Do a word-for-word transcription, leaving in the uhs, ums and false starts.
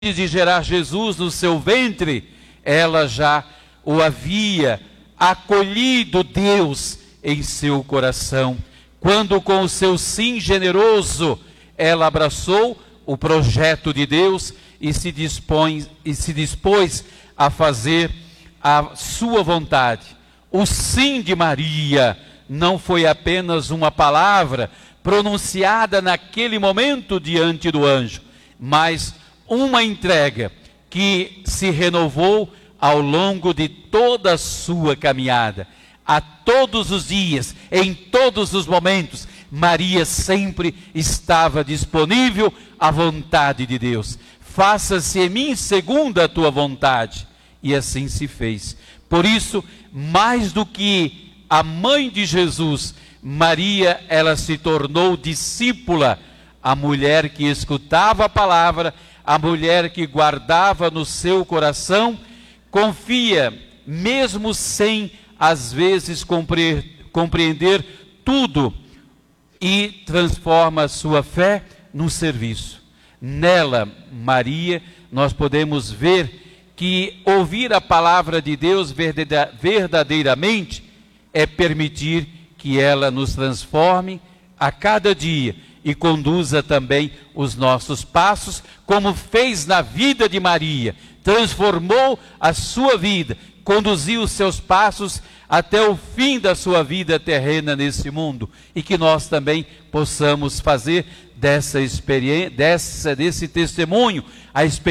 de gerar Jesus no seu ventre, ela já o havia acolhido Deus em seu coração. Quando com o seu sim generoso, ela abraçou o projeto de Deus e se dispõe, e se dispôs a fazer a sua vontade. O sim de Maria não foi apenas uma palavra pronunciada naquele momento diante do anjo, mas uma entrega que se renovou ao longo de toda a sua caminhada. A todos os dias, em todos os momentos, Maria sempre estava disponível à vontade de Deus. Faça-se em mim segundo a tua vontade. E assim se fez. Por isso, mais do que a mãe de Jesus, Maria, ela se tornou discípula, a mulher que escutava a palavra, a mulher que guardava no seu coração, confia, mesmo sem, às vezes, compreender tudo, e transforma a sua fé no serviço. Nela, Maria, nós podemos ver que ouvir a palavra de Deus verdadeiramente é permitir que ela nos transforme a cada dia e conduza também os nossos passos, como fez na vida de Maria. Transformou a sua vida, conduziu os seus passos até o fim da sua vida terrena nesse mundo, e que nós também possamos fazer dessa experiência, dessa, desse testemunho, a experiência